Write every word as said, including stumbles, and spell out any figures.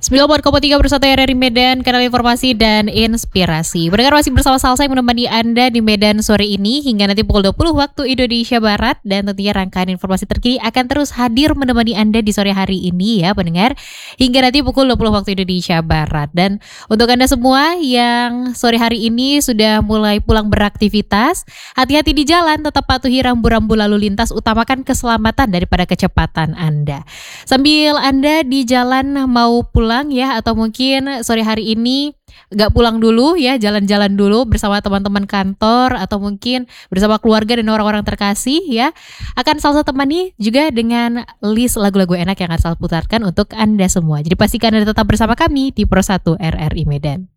sembilan koma tiga per satu R R I Medan, kanal informasi dan inspirasi. Mendengar masih bersama Salsa yang menemani Anda di Medan sore ini hingga nanti pukul dua puluh waktu Indonesia Barat. Dan tentunya rangkaian informasi terkini akan terus hadir menemani Anda di sore hari ini ya pendengar, hingga nanti pukul dua puluh waktu Indonesia Barat. Dan untuk Anda semua yang sore hari ini sudah mulai pulang beraktivitas, hati-hati di jalan, tetap patuhi rambu-rambu lalu lintas, utamakan keselamatan daripada kecepatan Anda. Sambil Anda di jalan mau pulang ya, atau mungkin sore hari ini gak pulang dulu ya, jalan-jalan dulu bersama teman-teman kantor atau mungkin bersama keluarga dan orang-orang terkasih ya, akan Salsa temani juga dengan list lagu-lagu enak yang akan Salsa putarkan untuk Anda semua. Jadi pastikan Anda tetap bersama kami di Pro satu R R I Medan.